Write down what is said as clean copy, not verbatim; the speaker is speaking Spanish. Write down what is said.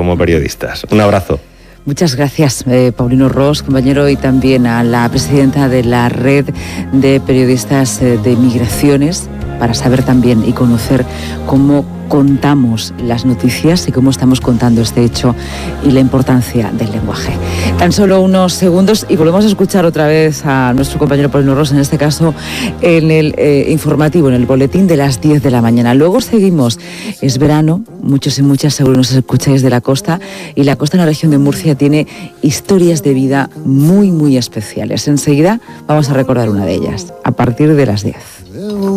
como periodistas. Un abrazo. Muchas gracias, Paulino Ros, compañero, y también a la presidenta de la Red de Periodistas de Migraciones, para saber también y conocer cómo contamos las noticias y cómo estamos contando este hecho y la importancia del lenguaje. Tan solo unos segundos y volvemos a escuchar otra vez a nuestro compañero Paulino Ros, en este caso en el informativo, en el boletín de las 10 de la mañana. Luego seguimos, es verano, muchos y muchas seguro nos escucháis de la costa, y la costa en la región de Murcia tiene historias de vida muy, muy especiales. Enseguida vamos a recordar una de ellas, a partir de las 10.